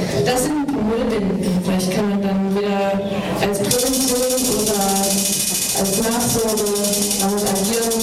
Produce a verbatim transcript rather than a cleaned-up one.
Das sind Müllbinden. Vielleicht kann man dann wieder als Prävention oder als Nachsorge damit agieren.